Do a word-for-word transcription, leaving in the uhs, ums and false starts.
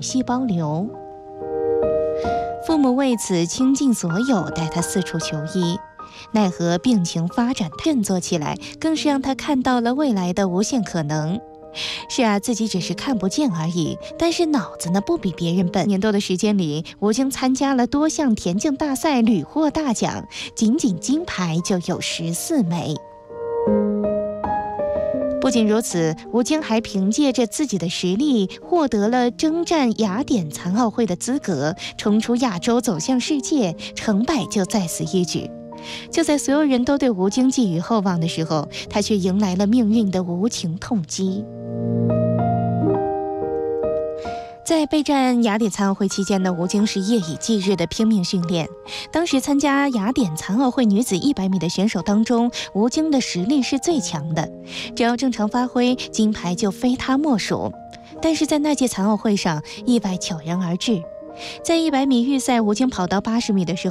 细胞瘤。父母为此倾尽所有，带他四处求医，奈何病情发展振作起来，更是让他看到了未来的无限可能。是啊，自己只是看不见而已，但是脑子呢不比别人笨。年多的时间里，吴京参加了多项田径大赛，屡获大奖，仅仅金牌就有十四枚。不仅如此，吴京还凭借着自己的实力获得了征战雅典残奥会的资格，冲出亚洲走向世界，成败就在此一举。就在所有人都对吴京寄予厚望的时候，他却迎来了命运的无情痛击。在备战雅典残奥会期间呢，吴京是夜以继日的拼命训练。当时参加雅典残奥会女子一百米的选手当中，吴京的实力是最强的，只要正常发挥，金牌就非他莫属。但是在那届残奥会上，意外悄然而至。在一百米预赛，吴京跑到八十米的时